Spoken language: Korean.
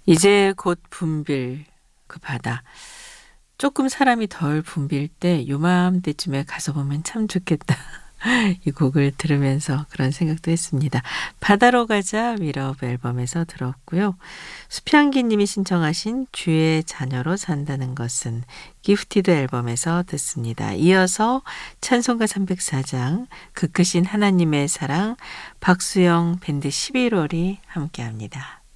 이제 곧 붐빌 그 바다. 조금 사람이 덜 붐빌 때 요맘때쯤에 가서 보면 참 좋겠다. 이 곡을 들으면서 그런 생각도 했습니다. 바다로 가자 위럽 앨범에서 들었고요. 수평기 님이 신청하신 주의 자녀로 산다는 것은 기프티드 앨범에서 듣습니다. 이어서 찬송가 304장 그 크신 하나님의 사랑 박수영 밴드 11월이 함께합니다.